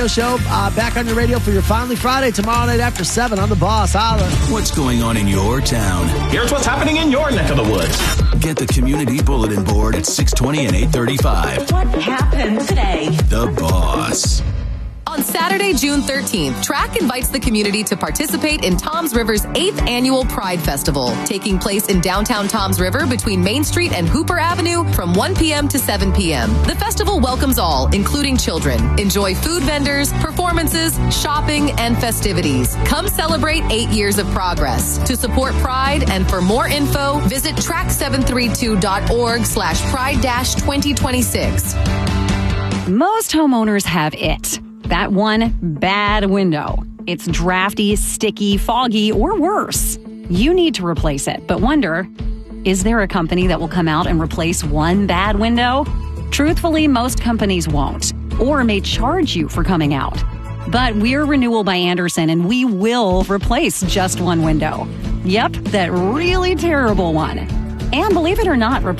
Show back on your radio for your Finally Friday tomorrow night after 7 on The Boss. Holla. What's going on in your town? Here's what's happening in your neck of the woods. Get the community bulletin board at 620 and 835. What happened today? The Boss. On Saturday, June 13th, TRAC invites the community to participate in Toms River's 8th Annual Pride Festival, taking place in downtown Toms River between Main Street and Hooper Avenue from 1 p.m. to 7 p.m. The festival welcomes all, including children. Enjoy food vendors, performances, shopping, and festivities. Come celebrate 8 years of progress. To support Pride and for more info, visit track732.org/pride-2026. Most homeowners have it. That one bad window. It's drafty, sticky, foggy, or worse. You need to replace it, but wonder, is there a company that will come out and replace one bad window? Truthfully, most companies won't, or may charge you for coming out. But we're Renewal by Andersen, and we will replace just one window. Yep, that really terrible one. And believe it or not,